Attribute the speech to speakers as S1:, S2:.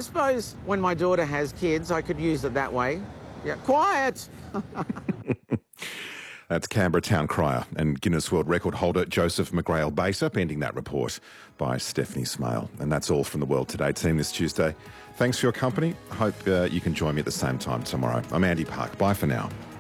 S1: suppose when my daughter has kids, I could use it that way. Yeah, quiet!
S2: That's Canberra town crier and Guinness World Record holder Joseph McGrail Basup, ending that report by Stephanie Smale. And that's all from the World Today team this Tuesday. Thanks for your company. I hope you can join me at the same time tomorrow. I'm Andy Park. Bye for now.